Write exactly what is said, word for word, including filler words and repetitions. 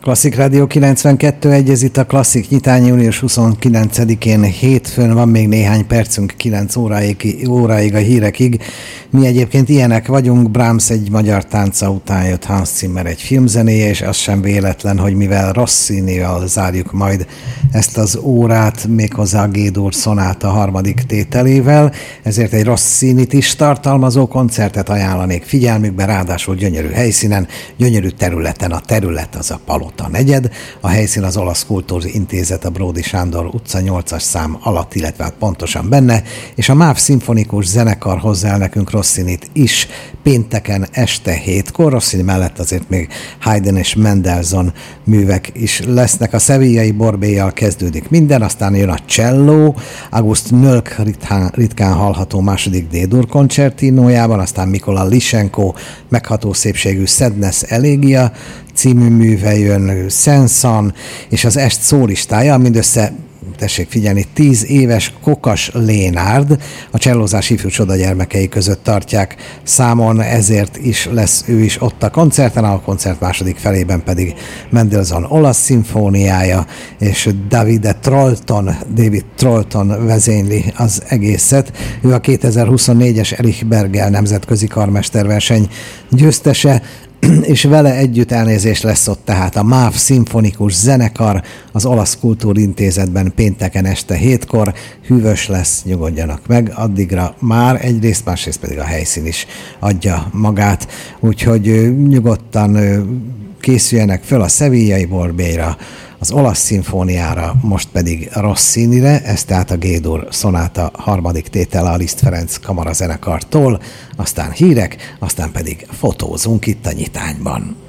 Klasszik Rádió kilencvenkettő egy, ez itt a Klasszik nyitány, június huszonkilencedikén hétfőn, van még néhány percünk kilenc óráig, óráig a hírekig. Mi egyébként ilyenek vagyunk, Brahms egy magyar tánca után jött Hans Zimmer egy filmzenéje, és az sem véletlen, hogy mivel Rossinival zárjuk majd ezt az órát, méghozzá a G-dur szonáta harmadik tételével, ezért egy Rossinit is tartalmazó koncertet ajánlanék figyelmükbe, ráadásul gyönyörű helyszínen, gyönyörű területen. A terület az a Palota negyed, a helyszín az Olasz Kultúrintézet, a Bródi Sándor utca nyolcas szám alatt, illetve hát pontosan benne, és a MÁV szimfonikus zenekar hozzá el nekünk Rossinit is pénteken este hétkor. Rossini mellett azért még Haydn és Mendelssohn művek is lesznek. A szevillai Borbélyjal kezdődik minden, aztán jön a Cello, August Nölk ritkán, ritkán hallható második D-dur koncertinójában, aztán Mikola Lisenko megható szépségű Sadness Elegia című műve jön, Sensan, és az est szólistája, mindössze, tessék figyelni, tíz éves Kokas Lénárd, a csellózás ifjú csodagyermekei között tartják számon, ezért is lesz ő is ott a koncerten, a koncert második felében pedig Mendelssohn olasz szimfóniája, és Davide Trollton, David Trollton vezényli az egészet. Ő a kétezer-huszonnégyes Erich Bergel nemzetközi karmesterverseny győztese, és vele együtt elnézés lesz ott tehát a MÁV szimfonikus zenekar az Olasz Kultúrintézetben pénteken este hétkor. Hűvös lesz, nyugodjanak meg, addigra már egyrészt, másrészt pedig a helyszín is adja magát, úgyhogy nyugodtan készüljenek föl a szevillai Borbélyra, az olasz szimfóniára, most pedig Rossinire, ez tehát a G-dur szonáta harmadik tétele a Liszt Ferenc kamarazenekartól, aztán hírek, aztán pedig fotózunk itt a nyitányban.